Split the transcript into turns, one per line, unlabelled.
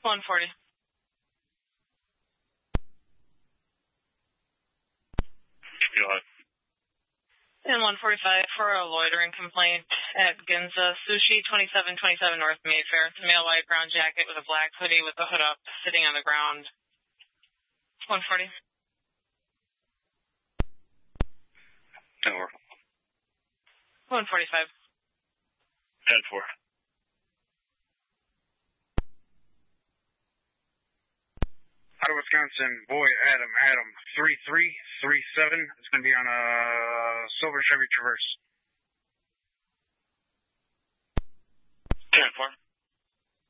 140.
Go ahead.
And 145 for a loitering complaint at Ginza Sushi, 2727 North Mayfair. It's a male light brown jacket with a black hoodie with the hood up, sitting on the ground. 140.
10-4.
145.
10-4.
Out of Wisconsin, boy, Adam, 3337. It's going to be on a silver Chevy Traverse.
10-4.